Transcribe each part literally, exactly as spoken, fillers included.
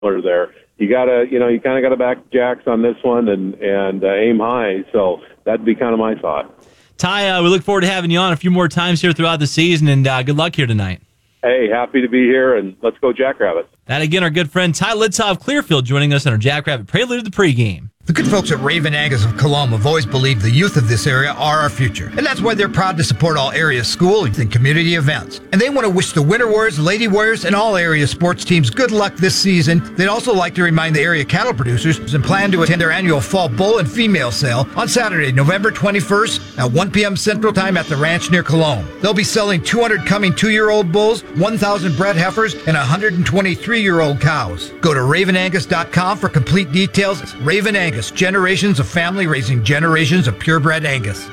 similar there. You gotta, you know, you kind of got to back Jacks on this one and and uh, aim high. So that'd be kind of my thought. Ty, uh, we look forward to having you on a few more times here throughout the season, and uh, good luck here tonight. Hey, happy to be here, and let's go Jackrabbits. That again, our good friend Ty Litzow of Clearfield joining us on our Jackrabbit Prelude to the pregame. The good folks at Raven Angus of Colomb have always believed the youth of this area are our future. And that's why they're proud to support all area school and community events. And they want to wish the Winter Warriors, Lady Warriors, and all area sports teams good luck this season. They'd also like to remind the area cattle producers and plan to attend their annual fall bull and female sale on Saturday, November twenty-first at one p.m. Central Time at the ranch near Colomb. They'll be selling two hundred coming two-year-old bulls, one thousand bred heifers, and one hundred twenty-three-year-old cows. Go to raven angus dot com for complete details. It's Raven Angus, generations of family raising generations of purebred Angus.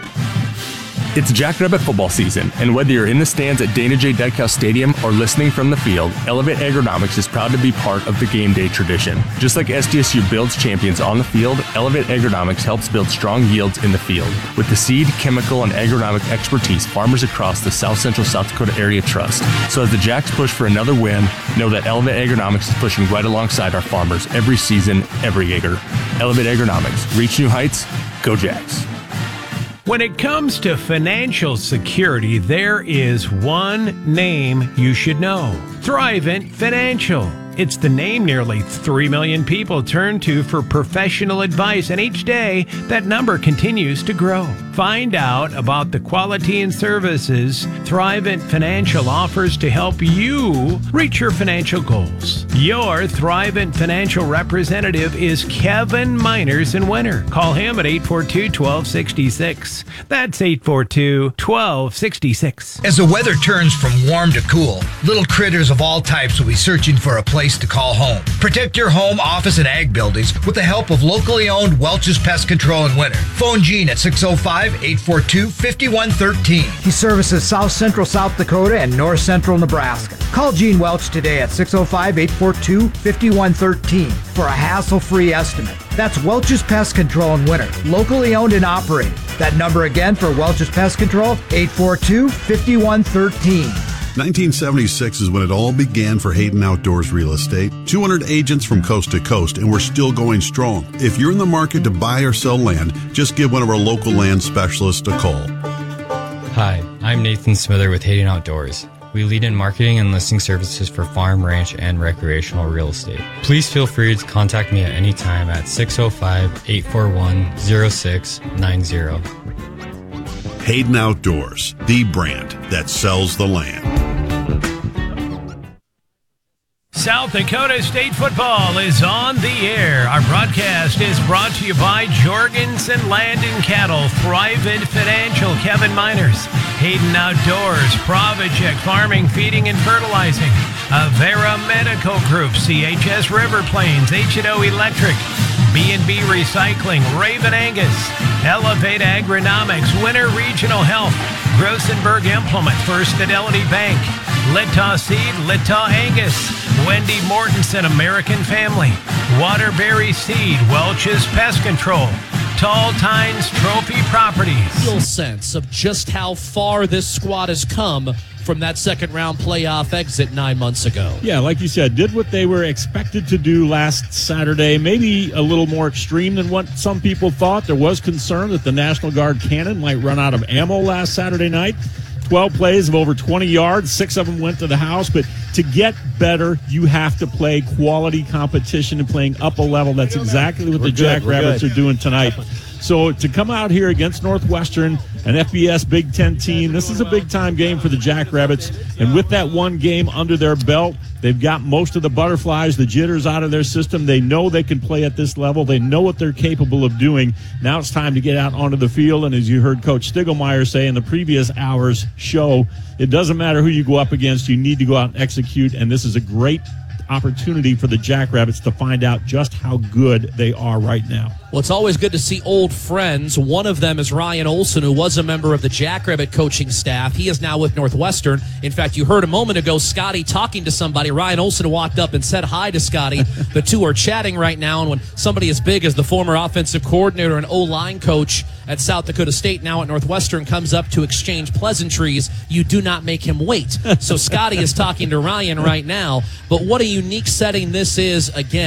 It's Jackrabbit football season, and whether you're in the stands at Dana J. Dykhouse Stadium or listening from the field, Elevate Agronomics is proud to be part of the game day tradition. Just like S D S U builds champions on the field, Elevate Agronomics helps build strong yields in the field. With the seed, chemical, and agronomic expertise farmers across the South Central South Dakota area trust. So as the Jacks push for another win, know that Elevate Agronomics is pushing right alongside our farmers every season, every acre. Elevate Agronomics. Reach new heights. Go Jacks. When it comes to financial security, there is one name you should know. Thrivent Financial. It's the name nearly three million people turn to for professional advice, and each day that number continues to grow. Find out about the quality and services Thrivent Financial offers to help you reach your financial goals. Your Thrivent Financial representative is Kevin Miners in Winter. Call him at eight four two, one two six six. That's eight four two, one two six six. As the weather turns from warm to cool, little critters of all types will be searching for a place to call home. Protect your home, office, and ag buildings with the help of locally owned Welch's Pest Control in Winter. Phone Gene at six oh five, eight four two, five one one three. He services South Central South Dakota and North Central Nebraska. Call Gene Welch today at six oh five, eight four two, five one one three for a hassle-free estimate. That's Welch's Pest Control in Winter, locally owned and operated. That number again for Welch's Pest Control, eight four two, five one one three. nineteen seventy-six is when it all began for Hayden Outdoors Real Estate. two hundred agents from coast to coast, and we're still going strong. If you're in the market to buy or sell land, just give one of our local land specialists a call. Hi, I'm Nathan Smither with Hayden Outdoors. We lead in marketing and listing services for farm, ranch, and recreational real estate. Please feel free to contact me at any time at six oh five, eight four one, oh six nine oh. Hayden Outdoors, the brand that sells the land. South Dakota State football is on the air. Our broadcast is brought to you by Jorgensen Land and Cattle, Thrivent Financial, Kevin Miners, Hayden Outdoors, Provicek Farming, Feeding, and Fertilizing, Avera Medical Group, C H S River Plains, H and O Electric, B and B Recycling, Raven Angus, Elevate Agronomics, Winter Regional Health, Grossenberg Implement, First Fidelity Bank, Litah Seed, Litah Angus, Wendy Mortensen, American Family, Waterbury Seed, Welch's Pest Control, Tall Tines Trophy Properties. Real sense of just how far this squad has come from that second round playoff exit nine months ago. Yeah, like you said, did what they were expected to do last Saturday, maybe a little more extreme than what some people thought. There was concern that the National Guard cannon might run out of ammo last Saturday night. twelve plays of over twenty yards, six of them went to the house, but to get better, you have to play quality competition and playing up a level. That's exactly what We're the good. Jackrabbits are doing tonight. So to come out here against Northwestern, an F B S Big Ten team, this is a big-time game for the Jackrabbits. And with that one game under their belt, they've got most of the butterflies, the jitters out of their system. They know they can play at this level. They know what they're capable of doing. Now it's time to get out onto the field. And as you heard Coach Stiglmeyer say in the previous hour's show, it doesn't matter who you go up against. You need to go out and execute. And this is a great opportunity for the Jackrabbits to find out just how good they are right now. Well, it's always good to see old friends. One of them is Ryan Olson, who was a member of the Jackrabbit coaching staff. He is now with Northwestern. In fact, you heard a moment ago Scotty talking to somebody. Ryan Olson walked up and said hi to Scotty. The two are chatting right now, and when somebody as big as the former offensive coordinator and O-line coach at South Dakota State, now at Northwestern, comes up to exchange pleasantries. You do not make him wait. So Scotty is talking to Ryan right now. But what a unique setting this is, again.